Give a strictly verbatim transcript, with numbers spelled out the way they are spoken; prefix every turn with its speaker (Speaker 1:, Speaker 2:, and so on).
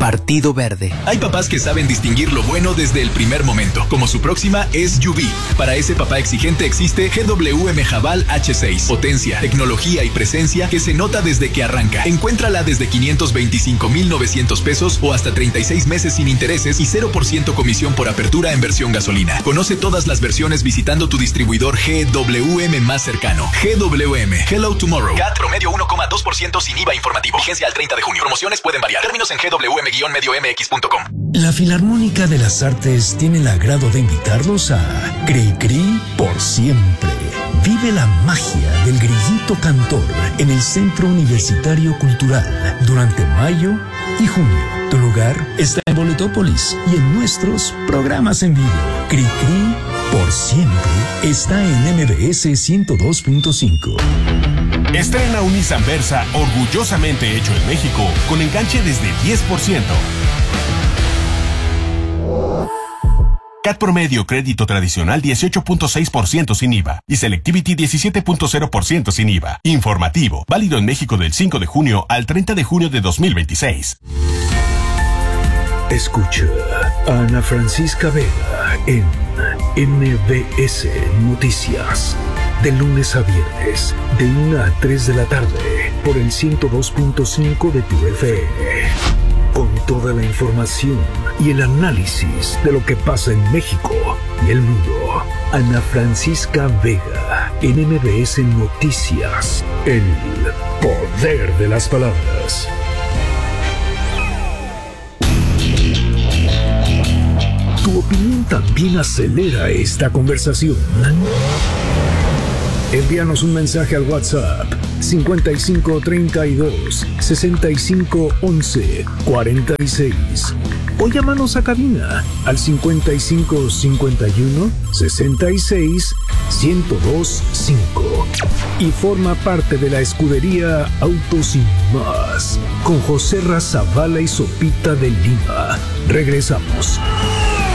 Speaker 1: Partido Verde.
Speaker 2: Hay papás que saben distinguir lo bueno desde el primer momento, como su próxima S U V. Para ese papá exigente existe G W M Haval H seis. Potencia, tecnología y presencia que se nota desde que arranca. Encuéntrala desde quinientos veinticinco mil novecientos pesos o hasta treinta y seis meses sin intereses y cero por ciento comisión por apertura en versión gasolina. Conoce todas las versiones visitando tu distribuidor G W M más cercano. G W M, Hello Tomorrow. C A T promedio uno coma dos por ciento sin I V A informativo. Vigencia al treinta de junio. Promociones pueden variar. Términos en G W M medio M X punto com.
Speaker 3: La Filarmónica de las Artes tiene el agrado de invitarlos a Cricri por siempre. Vive la magia del grillito cantor en el Centro Universitario Cultural durante mayo y junio. Tu lugar está en Boletópolis y en nuestros programas en vivo. Cricri por siempre está en M B S ciento dos punto cinco.
Speaker 4: Estrena un Nissan Versa orgullosamente hecho en México con enganche desde diez por ciento. C A T promedio crédito tradicional dieciocho punto seis por ciento sin I V A y Selectivity diecisiete punto cero por ciento sin I V A. Informativo, válido en México del cinco de junio al treinta de junio de dos mil veintiséis.
Speaker 5: Escucha a Ana Francisca Vega en M B S Noticias. De lunes a viernes, de una a tres de la tarde, por el ciento dos punto cinco de tu F M. Con toda la información y el análisis de lo que pasa en México y el mundo. Ana Francisca Vega en M B S Noticias. El poder de las palabras. Tu opinión también acelera esta conversación. Envíanos un mensaje al WhatsApp cincuenta y cinco treinta y dos sesenta y cinco once cuarenta y seis o llámanos a cabina al cincuenta y cinco cincuenta y uno sesenta y seis ciento dos cinco y forma parte de la escudería Autos y Más con José Razabala y Sopita de Lima. Regresamos.